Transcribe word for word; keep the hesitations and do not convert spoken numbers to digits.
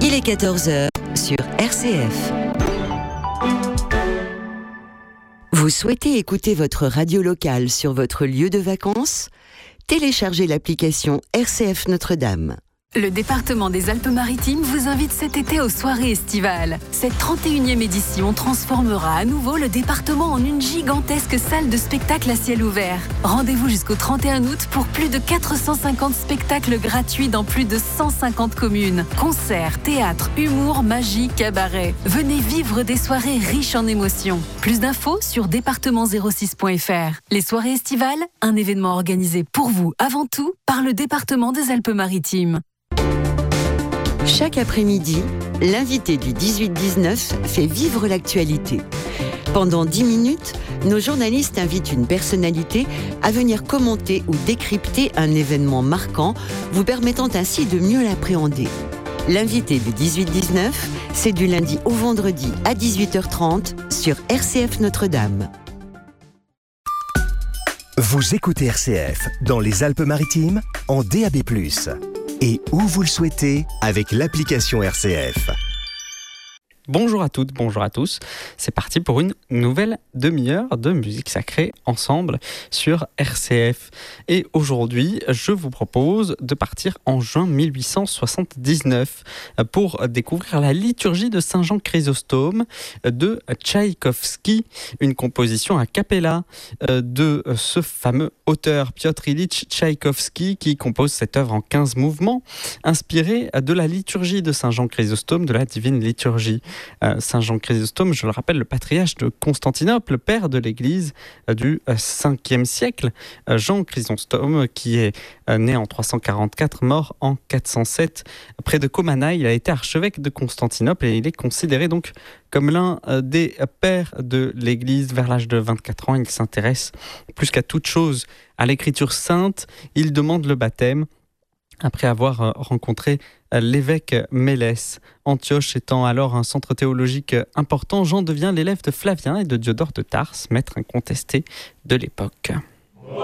Il est quatorze heures sur R C F. Vous souhaitez écouter votre radio locale sur votre lieu de vacances ? Téléchargez l'application R C F Notre-Dame. Le département des Alpes-Maritimes vous invite cet été aux soirées estivales. Cette trente et unième édition transformera à nouveau le département en une gigantesque salle de spectacle à ciel ouvert. Rendez-vous jusqu'au trente et un août pour plus de quatre cent cinquante spectacles gratuits dans plus de cent cinquante communes. Concerts, théâtre, humour, magie, cabaret. Venez vivre des soirées riches en émotions. Plus d'infos sur département zéro six point f r. Les soirées estivales, un événement organisé pour vous avant tout par le département des Alpes-Maritimes. Chaque après-midi, l'invité du dix-huit dix-neuf fait vivre l'actualité. Pendant dix minutes, nos journalistes invitent une personnalité à venir commenter ou décrypter un événement marquant, vous permettant ainsi de mieux l'appréhender. L'invité du dix-huit dix-neuf, c'est du lundi au vendredi à dix-huit heures trente sur R C F Notre-Dame. Vous écoutez R C F dans les Alpes-Maritimes en D A B plus. Et où vous le souhaitez avec l'application R C F. Bonjour à toutes, bonjour à tous. C'est parti pour une nouvelle demi-heure de musique sacrée ensemble sur R C F. Et aujourd'hui, je vous propose de partir en juin mille huit cent soixante-dix-neuf pour découvrir la liturgie de Saint Jean Chrysostome de Tchaïkovski, une composition a cappella de ce fameux auteur Piotr Ilyich Tchaïkovski qui compose cette œuvre en quinze mouvements, inspirée de la liturgie de Saint Jean Chrysostome de la Divine Liturgie. Euh, Saint Jean Chrysostome, je le rappelle, le patriarche de Constantinople, père de l'Église euh, du euh, cinquième siècle. Euh, Jean Chrysostome, qui est euh, né en trois cent quarante-quatre, mort en quatre cent sept, près de Comana. Il a été archevêque de Constantinople et il est considéré donc comme l'un euh, des pères de l'Église. Vers l'âge de vingt-quatre ans, il s'intéresse plus qu'à toute chose à l'écriture sainte. Il demande le baptême après avoir rencontré l'évêque Mélès. Antioche étant alors un centre théologique important, Jean devient l'élève de Flavien et de Diodore de Tarse, maître incontesté de l'époque.